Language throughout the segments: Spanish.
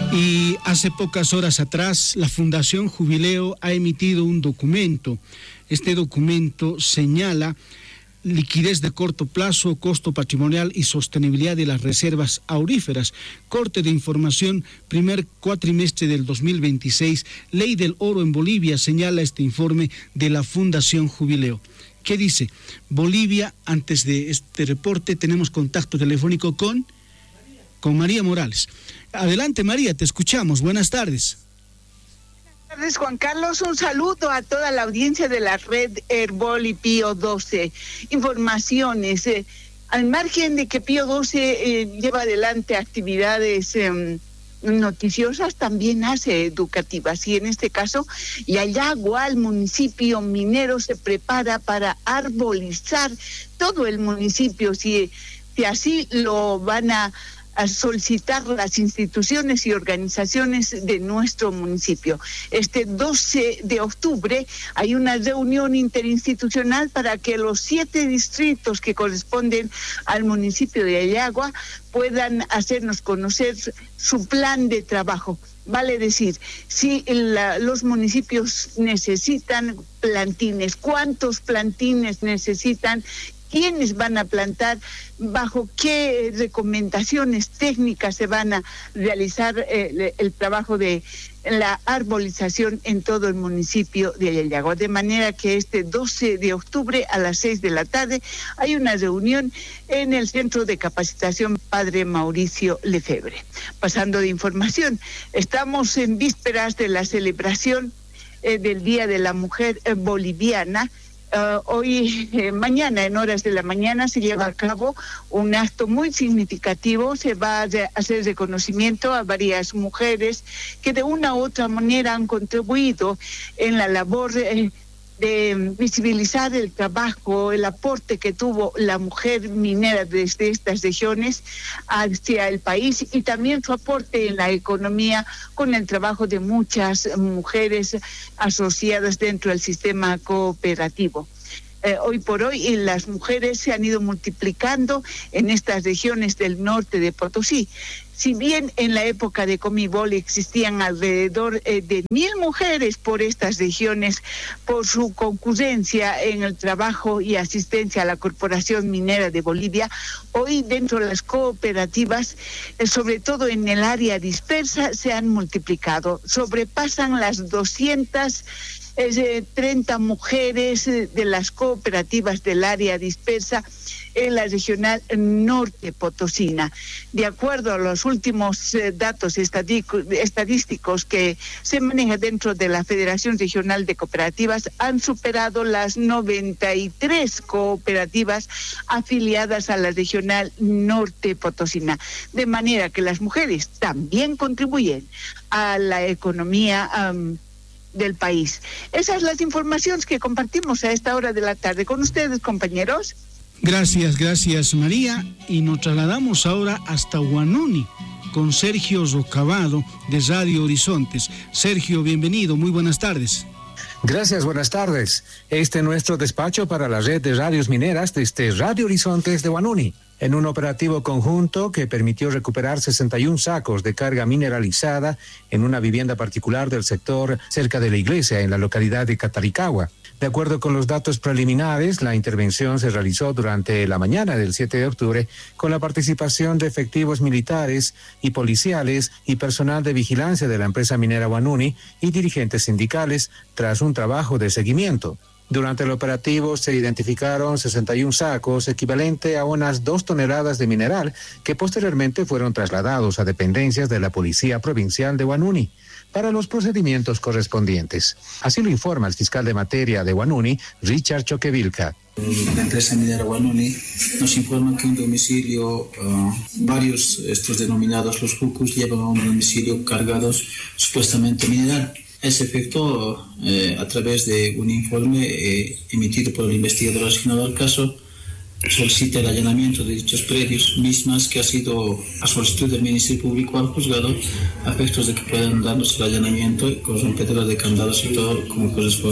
Y hace pocas horas atrás, la Fundación Jubileo ha emitido un documento. Este documento señala liquidez de corto plazo, costo patrimonial y sostenibilidad de las reservas auríferas. Corte de información, primer cuatrimestre del 2026. Ley del oro en Bolivia, señala este informe de la Fundación Jubileo. ¿Qué dice? Bolivia, antes de este reporte, tenemos contacto telefónico con María Morales. Adelante, María, te escuchamos. Buenas tardes. Buenas tardes, Juan Carlos. Un saludo a toda la audiencia de la red Herbol y Pío XII. Informaciones. Al margen de que Pío XII lleva adelante actividades noticiosas, también hace educativas. Y en este caso, Yayagua, el municipio minero, se prepara para arbolizar todo el municipio. Si así lo van a solicitar las instituciones y organizaciones de nuestro municipio. Este 12 de octubre hay una reunión interinstitucional para que los 7 distritos que corresponden al municipio de Yayagua puedan hacernos conocer su plan de trabajo. Vale decir, si los municipios necesitan plantines, cuántos plantines necesitan, quiénes van a plantar, bajo qué recomendaciones técnicas se van a realizar el trabajo de la arbolización en todo el municipio de Yayagua. De manera que este 12 de octubre a las 6 de la tarde hay una reunión en el Centro de Capacitación Padre Mauricio Lefebvre. Pasando de información, estamos en vísperas de la celebración del Día de la Mujer Boliviana. Mañana, en horas de la mañana, se lleva a cabo un acto muy significativo. Se va a hacer reconocimiento a varias mujeres que de una u otra manera han contribuido en la labor de visibilizar el trabajo, el aporte que tuvo la mujer minera desde estas regiones hacia el país, y también su aporte en la economía con el trabajo de muchas mujeres asociadas dentro del sistema cooperativo. Hoy por hoy las mujeres se han ido multiplicando en estas regiones del norte de Potosí. Si bien en la época de Comibol existían alrededor de 1,000 mujeres por estas regiones, por su concurrencia en el trabajo y asistencia a la Corporación Minera de Bolivia, hoy dentro de las cooperativas, sobre todo en el área dispersa, se han multiplicado. Sobrepasan las 230 mujeres de las cooperativas del área dispersa en la regional norte potosina. De acuerdo a los últimos datos estadísticos que se manejan dentro de la Federación Regional de Cooperativas, han superado las 93 cooperativas afiliadas a la regional norte potosina. De manera que las mujeres también contribuyen a la economía del país. Esas son las informaciones que compartimos a esta hora de la tarde con ustedes, compañeros. Gracias María, y nos trasladamos ahora hasta Huanuni con Sergio Rocabado de Radio Horizontes. Sergio, bienvenido, muy buenas tardes. Gracias, buenas tardes. Este es nuestro despacho para la red de radios mineras desde Radio Horizontes de Huanuni, en un operativo conjunto que permitió recuperar 61 sacos de carga mineralizada en una vivienda particular del sector cerca de la iglesia en la localidad de Cataricagua. De acuerdo con los datos preliminares, la intervención se realizó durante la mañana del 7 de octubre con la participación de efectivos militares y policiales y personal de vigilancia de la empresa minera Huanuni y dirigentes sindicales tras un trabajo de seguimiento. Durante el operativo se identificaron 61 sacos, equivalente a unas 2 toneladas de mineral, que posteriormente fueron trasladados a dependencias de la Policía Provincial de Huanuni para los procedimientos correspondientes. Así lo informa el fiscal de materia de Huanuni, Richard Choquevilca. La empresa minera Huanuni nos informa que un domicilio, varios estos denominados los jucus, llevan a un domicilio cargados supuestamente mineral. Se efectuó a través de un informe emitido por el investigador asignado al caso. Solicita el allanamiento de dichos predios, mismas que ha sido a solicitud del Ministerio Público al juzgado, a efectos de que puedan darnos el allanamiento con rompedora de candados y todo como corresponde.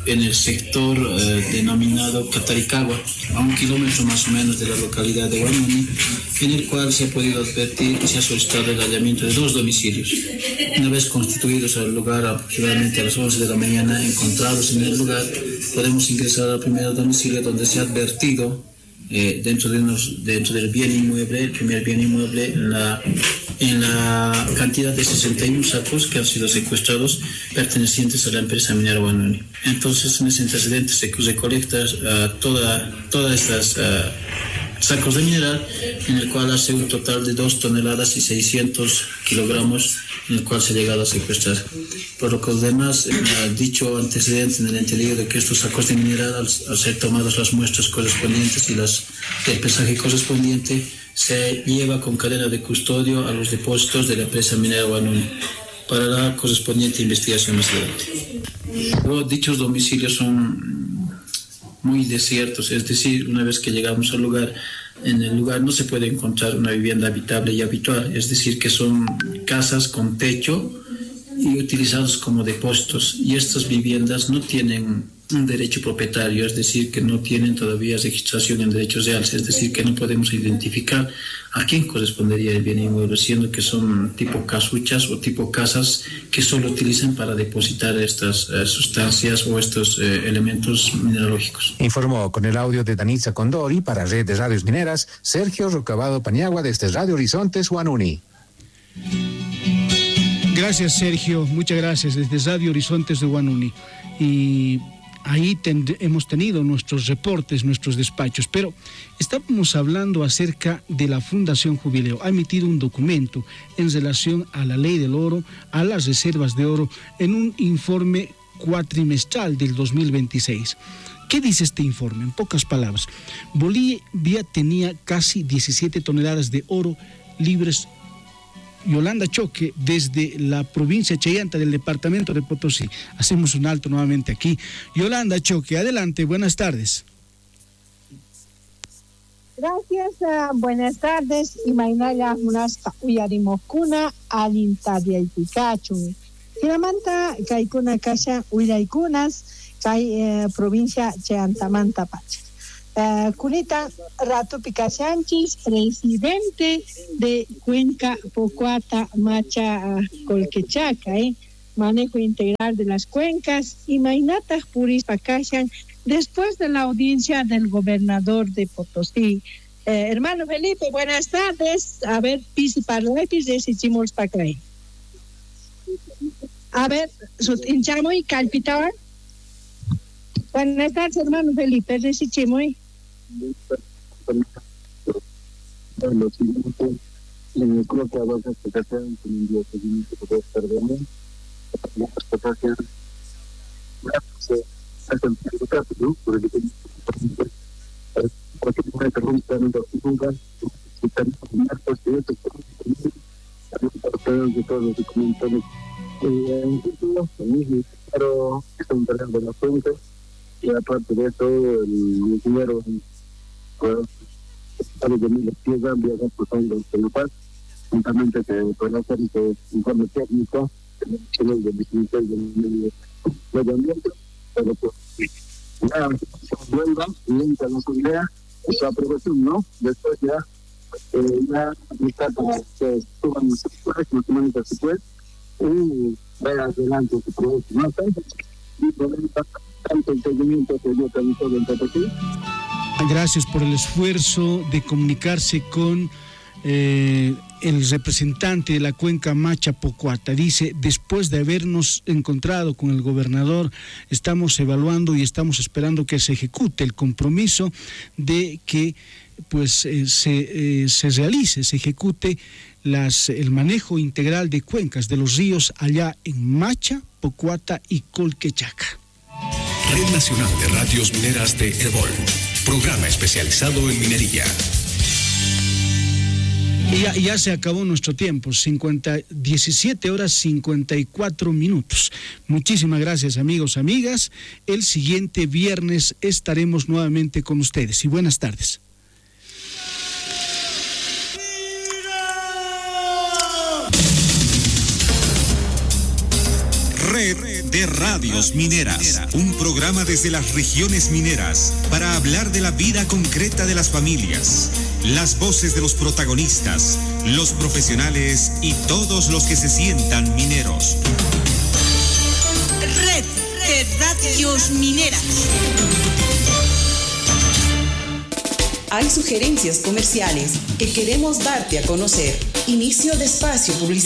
en el sector denominado Cataricagua, a 1 kilómetro más o menos de la localidad de Huanuni, en el cual se ha podido advertir y se ha solicitado el hallamiento de 2 domicilios. Una vez constituidos al lugar aproximadamente a las 11 de la mañana, encontrados en el lugar, podemos ingresar al primer domicilio donde se ha advertido dentro del bien inmueble, el primer bien inmueble, en la cantidad de 61 sacos que han sido secuestrados pertenecientes a la empresa minera Huanuni. Entonces, en ese antecedente se recolecta todas estas sacos de mineral, en el cual hace un total de 2 toneladas y 600 kilogramos, en el cual se ha llegado a secuestrar. Por lo que los demás, dicho antecedente en el entendido de que estos sacos de mineral, al ser tomadas las muestras correspondientes y el pesaje correspondiente, se lleva con cadena de custodio a los depósitos de la empresa minera Huanuni para la correspondiente investigación más adelante. Luego, dichos domicilios son muy desiertos, es decir, una vez que llegamos al lugar, en el lugar no se puede encontrar una vivienda habitable y habitual, es decir, que son casas con techo y utilizados como depósitos, y estas viviendas no tienen un derecho propietario, es decir, que no tienen todavía registración en derechos reales, es decir, que no podemos identificar a quién correspondería el bien inmueble, siendo que son tipo casuchas o tipo casas que solo utilizan para depositar estas sustancias o estos elementos mineralógicos. Informó con el audio de Danitza Condori para Red de Radios Mineras, Sergio Rocabado Paniagua desde Radio Horizontes, Huanuni. Gracias, Sergio, muchas gracias, desde Radio Horizontes de Huanuni. Y ahí hemos tenido nuestros reportes, nuestros despachos, pero estábamos hablando acerca de la Fundación Jubileo. Ha emitido un documento en relación a la ley del oro, a las reservas de oro, en un informe cuatrimestral del 2026. ¿Qué dice este informe? En pocas palabras, Bolivia tenía casi 17 toneladas de oro libres. Yolanda Choque, desde la provincia de Chayanta, del departamento de Potosí. Hacemos un alto nuevamente aquí. Yolanda Choque, adelante, buenas tardes. Gracias, buenas tardes. Imainaya Munasca Uyarimokuna, Alintadia y Pikachu. Finamanta, Kaikuna Kasha Uyaikunas, Kai provincia Chayantamanta Pacha. Kunita Rato Picasanchis, presidente de Cuenca Pocuata Macha Colquechaca, manejo integral de las cuencas, y Mainata Puris Pacashan, después de la audiencia del gobernador de Potosí. Hermano Felipe, buenas tardes. A ver, pisi parlapis de Sichimos Pacay. A ver, hinchamo y calpitar. Buenas tardes, hermano Felipe, de Sichimoy. Lo siguiente, creo que a veces se hacen con un día seguimiento que puede perderme. Las potasas se hacen ¿no? Por el que cualquier momento rompen los lugares, se están muertos de eso, de todos los documentales. En título, pero es un terreno de la fuente, y aparte de eso, el dinero a los de miles de pies amplias pasando el lugar, juntamente que pueden hacer este informe técnico de los Ministerio del Medio Ambiente, pero pues ya se vuelva y entra en su idea su aprobación, ¿no? Después ya está como que suban los sectores, los humanos después, y vaya adelante su producto, ¿no? Tanto el seguimiento que yo también todo el Potosí. Gracias por el esfuerzo de comunicarse con el representante de la cuenca Macha Pocuata. Dice, después de habernos encontrado con el gobernador, estamos evaluando y estamos esperando que se ejecute el compromiso de que pues se realice, se ejecute el manejo integral de cuencas de los ríos allá en Macha, Pocuata y Colquechaca. Red Nacional de Radios Mineras de Erbol, programa especializado en minería. Y ya se acabó nuestro tiempo, 17 horas 54 minutos. Muchísimas gracias, amigos, amigas. El siguiente viernes estaremos nuevamente con ustedes. Y buenas tardes. Red de Radios Mineras, un programa desde las regiones mineras para hablar de la vida concreta de las familias, las voces de los protagonistas, los profesionales y todos los que se sientan mineros. Red de Radios Mineras. Hay sugerencias comerciales que queremos darte a conocer. Inicio de espacio publicitario.